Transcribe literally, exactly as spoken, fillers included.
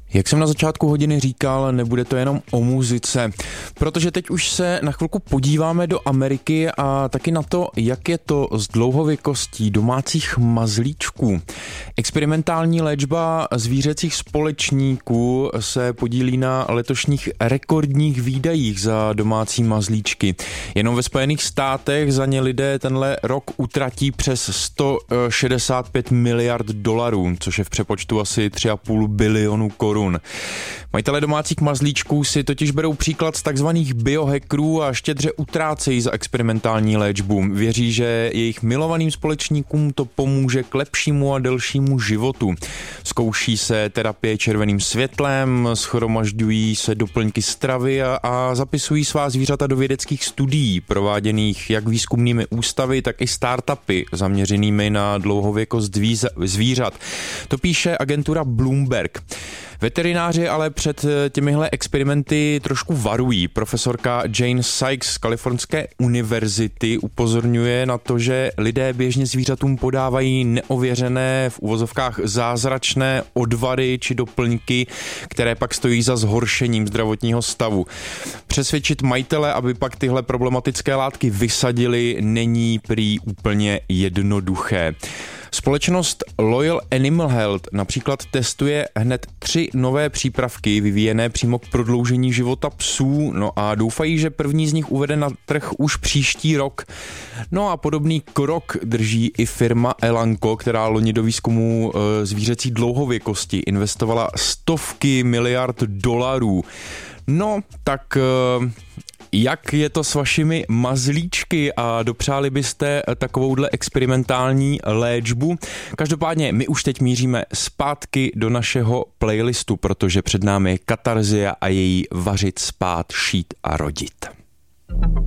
Jak jsem na začátku hodiny říkal, nebude to jenom o muzice, protože teď už se na chvilku podíváme do Ameriky a taky na to, jak je to s dlouhověkostí domácích mazlíčků. Experimentální léčba zvířecích společníků se podílí na letošních rekordních výdajích za domácí mazlíčky. Jenom ve Spojených státech za ně lidé tenhle rok utratí přes sto šedesát pět miliard dolarů, což je v přepočtu asi tři a půl bilionu korun. Majitelé domácích mazlíčků si totiž berou příklad z takzvaných biohackerů a štědře utrácejí za experimentální léčbu. Věří, že jejich milovaným společníkům to pomůže k lepšímu a delšímu životu. Zkouší se terapie červeným světlem, shromažďují se doplňky stravy a, a zapisují svá zvířata do vědeckých studií, prováděných jak výzkumnými ústavy, tak i startupy zaměřenými na dlouhověkost zvířat. To píše agentura Bloomberg. Veterináři ale před těmihle experimenty trošku varují. Profesorka Jane Sykes z Kalifornské univerzity upozorňuje na to, že lidé běžně zvířatům podávají neověřené, v uvozovkách zázračné odvary či doplňky, které pak stojí za zhoršením zdravotního stavu. Přesvědčit majitele, aby pak tyhle problematické látky vysadili, není prý úplně jednoduché. Společnost Loyal Animal Health například testuje hned tři nové přípravky vyvíjené přímo k prodloužení života psů, no a doufají, že první z nich uvede na trh už příští rok. No a podobný krok drží i firma Elanco, která loni do výzkumu zvířecí dlouhověkosti investovala stovky miliard dolarů. No, tak jak je to s vašimi mazlíčky a dopřáli byste takovouhle experimentální léčbu? Každopádně my už teď míříme zpátky do našeho playlistu, protože před námi je Katarzia a její Vařit, spát, šít a rodit.